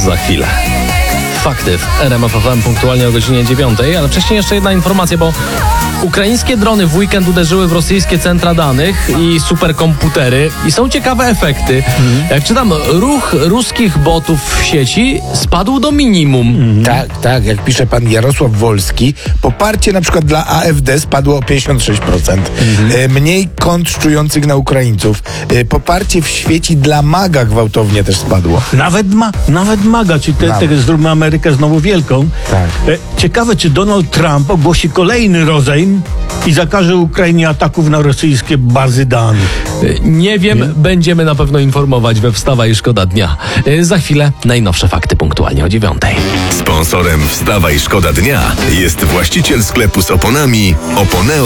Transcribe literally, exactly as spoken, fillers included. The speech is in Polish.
za chwilę. Fakty w R M F F M punktualnie o godzinie dziewiątej, ale wcześniej jeszcze jedna informacja, bo ukraińskie drony w weekend uderzyły w rosyjskie centra danych i superkomputery i są ciekawe efekty. Mhm. Jak czytam, ruch ruskich botów w sieci spadł do minimum. Mhm. Tak, tak, jak pisze pan Jarosław Wolski, poparcie na przykład dla A F D spadło o pięćdziesiąt sześć procent. Mhm. E, mniej kont czujących na Ukraińców. E, poparcie w świeci dla MAGA gwałtownie też spadło. Nawet ma, nawet MAGA, czyli te, te, zróbmy Amerykę znowu wielką. Tak. E, ciekawe, czy Donald Trump ogłosi kolejny rozejm i zakaże Ukrainie ataków na rosyjskie bazy danych. Nie wiem, nie? Będziemy na pewno informować we Wstawaj Szkoda Dnia. Za chwilę najnowsze fakty punktualnie o dziewiątej. Sponsorem Wstawaj Szkoda Dnia jest właściciel sklepu z oponami Oponeo.